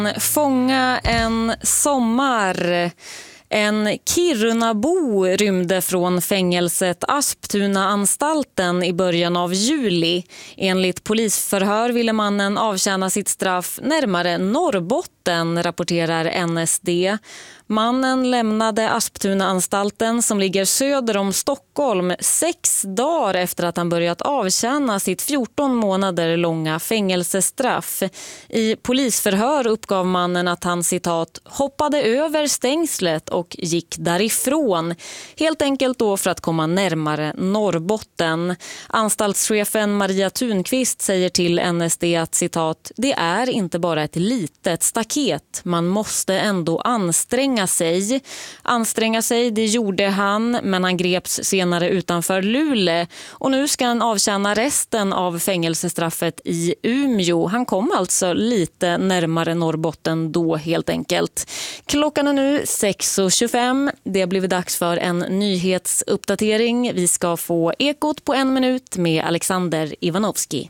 Fånga en sommar. En Kirunabo rymde från fängelset Asptuna-anstalten i början av juli. Enligt polisförhör ville mannen avtjäna sitt straff närmare Norrbotten, rapporterar NSD. Mannen lämnade Asptuna-anstalten som ligger söder om Stockholm 6 dagar efter att han börjat avtjäna sitt 14 månader långa fängelsestraff. I polisförhör uppgav mannen att han, citat, hoppade över stängslet och gick därifrån. Helt enkelt då för att komma närmare Norrbotten. Anstaltschefen Maria Thunqvist säger till NSD att, citat, det är inte bara ett litet staket. Man måste ändå anstränga sig. Anstränga sig, det gjorde han, men han greps senare utanför Luleå och nu ska han avtjäna resten av fängelsestraffet i Umeå. Han kom alltså lite närmare Norrbotten då, helt enkelt. Klockan är nu 6:25. Det har blivit dags för en nyhetsuppdatering. Vi ska få Ekot på 1 minut med Alexander Ivanovski.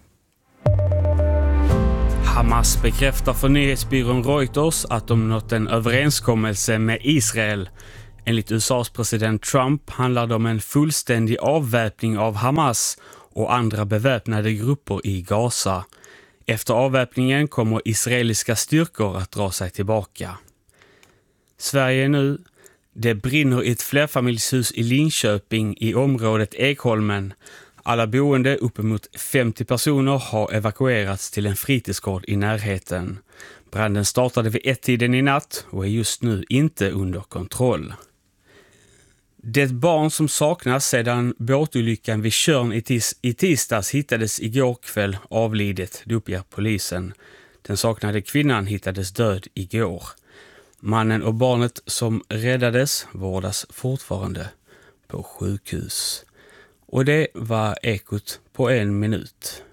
Hamas bekräftar för nyhetsbyrån Reuters att de nått en överenskommelse med Israel. Enligt USAs president Trump handlar det om en fullständig avväpning av Hamas och andra beväpnade grupper i Gaza. Efter avväpningen kommer israeliska styrkor att dra sig tillbaka. Sverige nu. Det brinner i ett flerfamiljshus i Linköping i området Ekholmen. Alla boende, uppemot 50 personer, har evakuerats till en fritidsgård i närheten. Branden startade vid 1-tiden i natt och är just nu inte under kontroll. Det barn som saknas sedan båtolyckan vid Tjörn i tisdags hittades igår kväll avlidet, det uppger polisen. Den saknade kvinnan hittades död igår. Mannen och barnet som räddades vårdas fortfarande på sjukhus. Och det var Ekot på 1 minut.